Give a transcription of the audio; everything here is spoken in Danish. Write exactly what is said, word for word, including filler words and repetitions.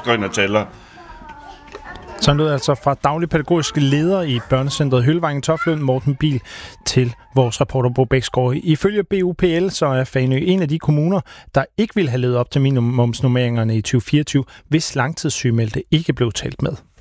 går ind og tæller. Så lød altså fra daglig pædagogiske leder i børnecentret Hølvangen Toftlund, Morten Biel, til vores reporter Bo Bæksgaard. Ifølge B U P L så er Fanø en af de kommuner, der ikke ville have levet op til minimumsnormeringerne i tyve fireogtyve, hvis langtidssygemeldte ikke blev talt med.